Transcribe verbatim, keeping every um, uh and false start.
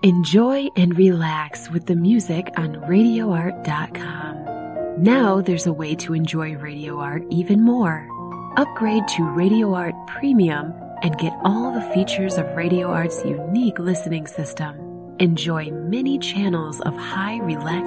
Enjoy and relax with the music on radio art dot com. Now there's a way to enjoy Radio Art even more. Upgrade to Radio Art Premium and get all the features of Radio Art's unique listening system. Enjoy many channels of high relaxation